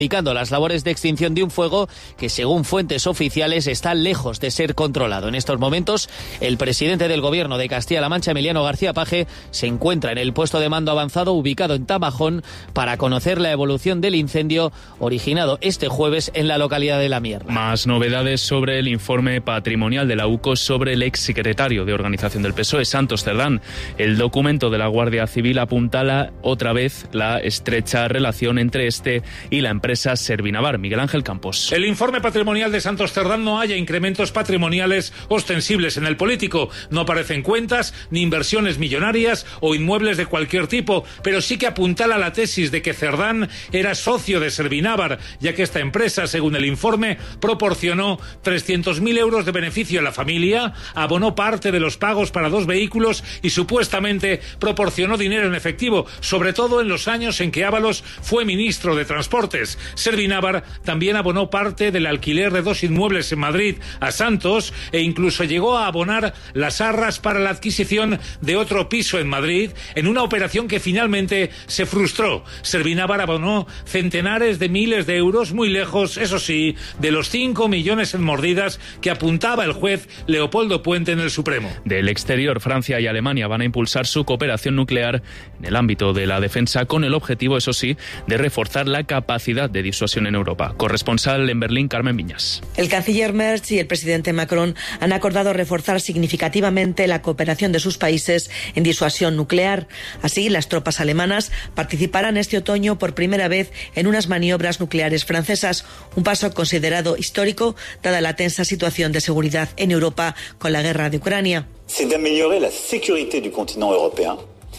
indicando las labores de extinción de un fuego que, según fuentes oficiales, está lejos de ser controlado. En estos momentos, el presidente del Gobierno de Castilla-La Mancha, Emiliano García Paje, se encuentra en el puesto de mando avanzado ubicado en Tamajón para conocer la evolución del incendio originado este jueves en la localidad de La Mierda. Más novedades sobre el informe patrimonial de la UCO sobre el exsecretario de Organización del PSOE, Santos Cerdán. El documento de la Guardia Civil apuntala otra vez la estrecha relación entre este y la empresa Servinavar. Miguel Ángel Campos. El informe patrimonial de Santos Cerdán no halla incrementos patrimoniales ostensibles en el político. No aparecen cuentas ni inversiones millonarias o inmuebles de cualquier tipo, pero sí que apuntala la tesis de que Cerdán era socio de Servinavar, ya que esta empresa, según el informe, proporcionó 300.000 euros de beneficio a la familia, abonó parte de los pagos para 2 vehículos y supuestamente proporcionó dinero en efectivo, sobre todo en los años en que Ábalos fue ministro de Transportes. Servinavar también abonó parte del alquiler de 2 inmuebles en Madrid a Santos e incluso llegó a abonar las arras para la adquisición de otro piso en Madrid en una operación que finalmente se frustró. Servinavar abonó centenares de miles de euros, muy lejos, eso sí, de los 5 millones en mordidas que apuntaba el juez Leopoldo Puente en el Supremo. Del exterior, Francia y Alemania van a impulsar su cooperación nuclear en el ámbito de la defensa con el objetivo, eso sí, de reforzar la capacidad de disuasión en Europa. Corresponsal en Berlín, Carmen Viñas. El canciller Merz y el presidente Macron han acordado reforzar significativamente la cooperación de sus países en disuasión nuclear. Así, las tropas alemanas participarán este otoño por primera vez en unas maniobras nucleares francesas, un paso considerado histórico dada la tensa situación de seguridad en Europa con la guerra de Ucrania. C'est d'améliorer la sécurité du continent européen.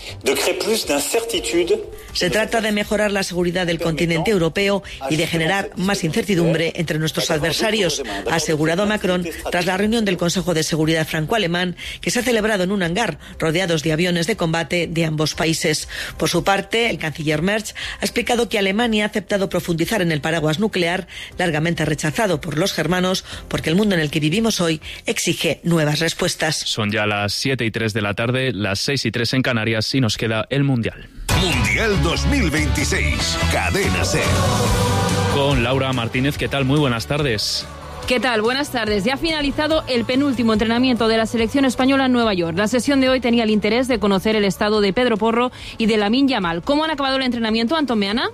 Se trata de mejorar la seguridad del continente europeo y de generar más incertidumbre entre nuestros adversarios, ha asegurado Macron tras la reunión del Consejo de Seguridad franco-alemán que se ha celebrado en un hangar rodeados de aviones de combate de ambos países. Por su parte, el canciller Merz ha explicado que Alemania ha aceptado profundizar en el paraguas nuclear, largamente rechazado por los germanos, porque el mundo en el que vivimos hoy exige nuevas respuestas. Son ya las 7:03 de la tarde, las 6:03 en Canarias y nos queda el Mundial. Mundial 2026, Cadena SER. Con Laura Martínez, ¿qué tal? Muy buenas tardes. ¿Qué tal? Buenas tardes. Ya ha finalizado el penúltimo entrenamiento de la selección española en Nueva York. La sesión de hoy tenía el interés de conocer el estado de Pedro Porro y de Lamine Yamal. ¿Cómo han acabado el entrenamiento, Antón Meana?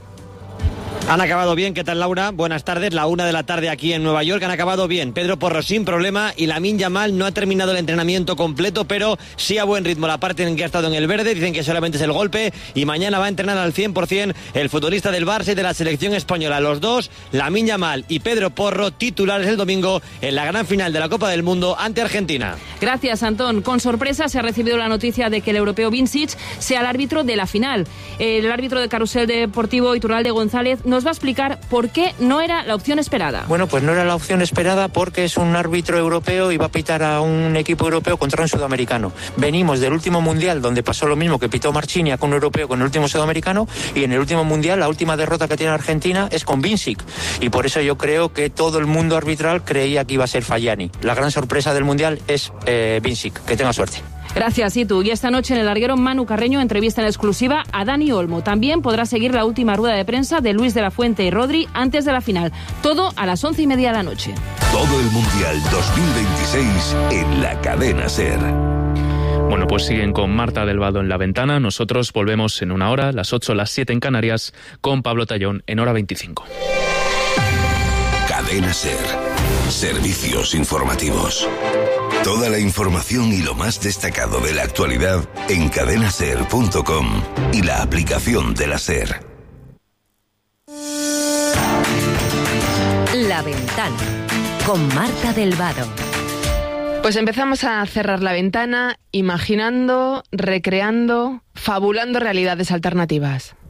Han acabado bien, ¿qué tal, Laura? Buenas tardes, la 1 de la tarde aquí en Nueva York. Han acabado bien, Pedro Porro sin problema y Lamine Yamal no ha terminado el entrenamiento completo, pero sí a buen ritmo la parte en que ha estado en el verde. Dicen que solamente es el golpe y mañana va a entrenar al 100% el futbolista del Barça y de la selección española. Los dos, Lamine Yamal y Pedro Porro, titulares el domingo en la gran final de la Copa del Mundo ante Argentina. Gracias, Antón. Con sorpresa se ha recibido la noticia de que el europeo Vincic sea el árbitro de la final. El árbitro de Carrusel Deportivo, Iturralde González, nos va a explicar por qué no era la opción esperada. Bueno, pues no era la opción esperada porque es un árbitro europeo y va a pitar a un equipo europeo contra un sudamericano. Venimos del último mundial donde pasó lo mismo que pitó Marchini con un europeo con el último sudamericano, y en el último mundial la última derrota que tiene Argentina es con Vincic, y por eso yo creo que todo el mundo arbitral creía que iba a ser Fagiani. La gran sorpresa del mundial es Vincic. Que tenga suerte. Gracias, Itu. Y esta noche en el larguero, Manu Carreño entrevista en exclusiva a Dani Olmo. También podrá seguir la última rueda de prensa de Luis de la Fuente y Rodri antes de la final. Todo a las 11:30 de la noche. Todo el Mundial 2026 en la Cadena SER. Bueno, pues siguen con Marta del Vado en La Ventana. Nosotros volvemos en una hora, las 8, las 7 en Canarias, con Pablo Tallón en hora 25. Cadena SER. Servicios informativos. Toda la información y lo más destacado de la actualidad en cadenaser.com y la aplicación de la SER. La Ventana con Marta del Vado. Pues empezamos a cerrar la ventana imaginando, recreando, fabulando realidades alternativas.